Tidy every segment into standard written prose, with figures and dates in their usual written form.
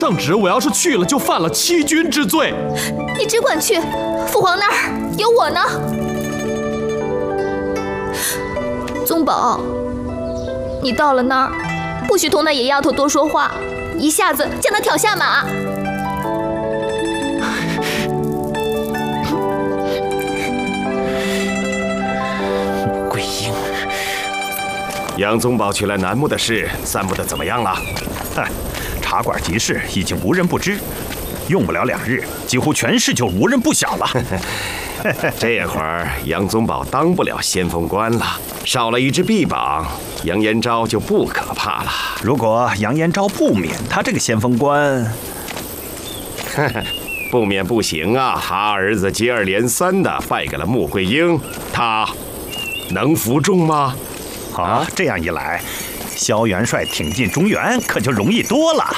圣旨我要是去了，就犯了欺君之罪。 你只管去，父皇那儿有我呢。宗保，你到了那儿，不许同那野丫头多说话，一下子将她挑下马。 桂英， 杨宗保娶来南木的事散布的怎么样了？ 哼，茶馆集市已经无人不知，用不了2日，几乎全市就无人不晓了。 这会儿杨宗保当不了先锋官了，少了一只臂膀，杨延昭就不可怕了。 如果杨延昭不免他这个先锋官， 不免不行啊！他儿子接二连三的败给了穆桂英，他能服众吗？ 好，这样一来，萧元帅挺进中原可就容易多了。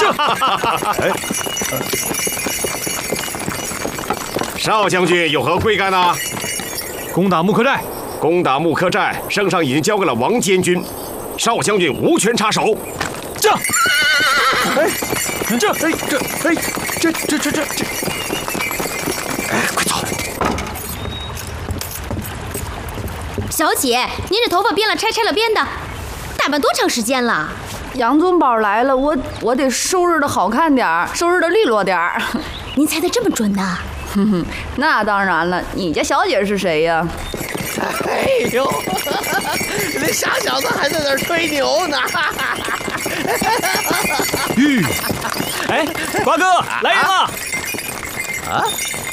少将军有何贵干呢？ 攻打木刻寨。 攻打木刻寨，圣上已经交给了王监军，少将军无权插手。 这， 快走！ 小姐，您这头发编了拆，拆了编的，打扮多长时间了？ 杨宗保来了，我得收拾的好看点儿，收拾的利落点儿。 您猜得这么准呢？ 哼哼，那当然了，你家小姐是谁呀？ 哎呦，那傻小子还在那儿吹牛呢！ 吁，哎，瓜哥，来人了！ 啊！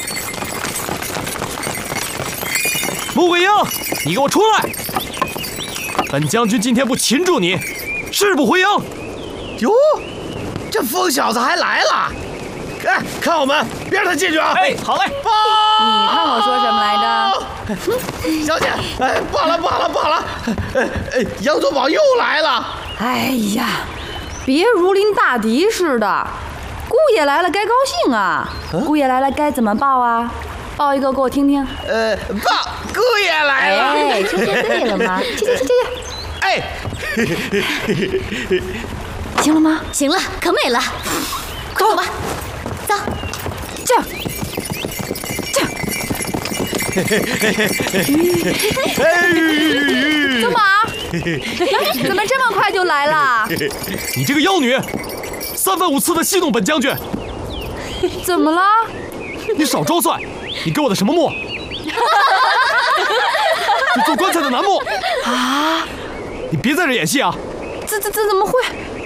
穆桂英，你给我出来！本将军今天不擒住你，誓不回营。 哟，这疯小子还来了！哎，看我们，别让他进去啊！ 哎，好嘞。 你看我说什么来着？小姐，哎，罢了罢了罢了！杨宗保又来了！ 哎呀，别如临大敌似的。姑爷来了该高兴啊！姑爷来了该怎么报啊？报一个给我听听。 报姑爷来了！ 哎，这对了吗？去！ 哎， 行了吗？ 行了，可美了，快走吧，走。 这样。宗保，怎么这么快就来了？ 你这个妖女，三番五次的戏弄本将军。 怎么了？ 你少装蒜！你给我的什么墨？你做棺材的楠木啊！ 你别在这演戏啊！ 这怎么会？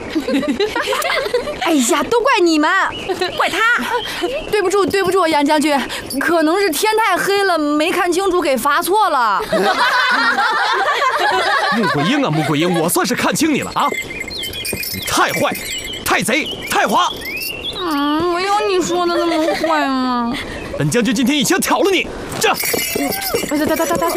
哎呀，都怪你们，怪他！对不住，杨将军，可能是天太黑了，没看清楚，给罚错了。 穆桂英啊，穆桂英，我算是看清你了啊！你太坏，太贼，太滑！ 没有你说的那么坏嘛。 本将军今天一枪挑了你！这， 打！